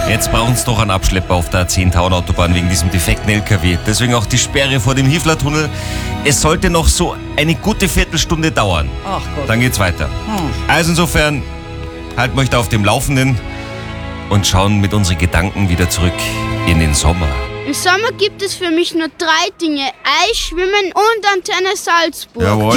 Jetzt brauchen sie doch einen Abschlepper auf der 10-Town-Autobahn wegen diesem defekten LKW. Deswegen auch die Sperre vor dem Hiefler-Tunnel. Es sollte noch so eine gute Viertelstunde dauern. Ach Gott. Dann geht's weiter. Also insofern, halten wir euch da auf dem Laufenden und schauen mit unseren Gedanken wieder zurück in den Sommer. Im Sommer gibt es für mich nur 3 Dinge: Eis, Schwimmen und Antenne Salzburg. Jawohl.